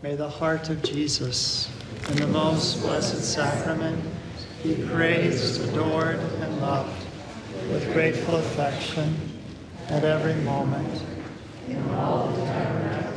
May the heart of Jesus in the most blessed sacrament be praised, adored, and loved with grateful affection at every moment in all the tabernacle